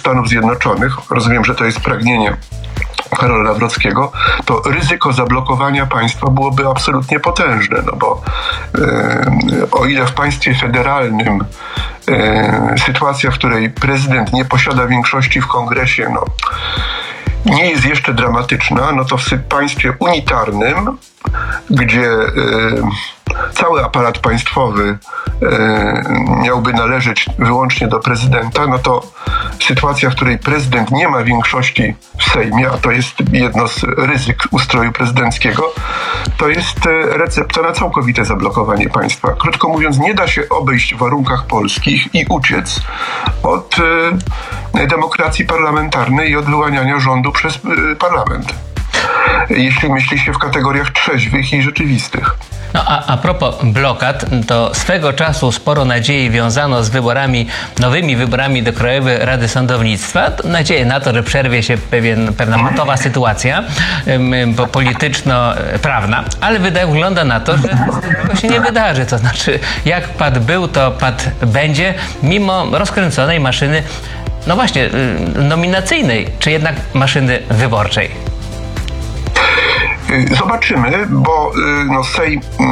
Stanów Zjednoczonych, rozumiem, że to jest pragnienie Karola Nawrockiego, to ryzyko zablokowania państwa byłoby absolutnie potężne, no bo o ile w państwie federalnym sytuacja, w której prezydent nie posiada większości w kongresie, no, nie jest jeszcze dramatyczna, no to w państwie unitarnym, gdzie cały aparat państwowy miałby należeć wyłącznie do prezydenta, no to sytuacja, w której prezydent nie ma większości w Sejmie, a to jest jedno z ryzyk ustroju prezydenckiego, to jest recepta na całkowite zablokowanie państwa. Krótko mówiąc, nie da się obejść w warunkach polskich i uciec od demokracji parlamentarnej i od wyłaniania rządu przez parlament, jeśli myśli się w kategoriach trzeźwych i rzeczywistych. No a propos blokad, to swego czasu sporo nadziei wiązano z nowymi wyborami do Krajowej Rady Sądownictwa. Nadzieję na to, że przerwie się pewna patowa sytuacja polityczno-prawna, ale wygląda na to, że to się nie wydarzy. To znaczy, jak pad był, to pad będzie, mimo rozkręconej maszyny, no właśnie, nominacyjnej, czy jednak maszyny wyborczej. Zobaczymy, bo Sejm